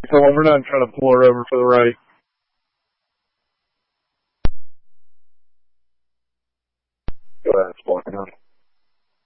So when we're done trying to pull her over for the right. Go ahead, it's blocking out.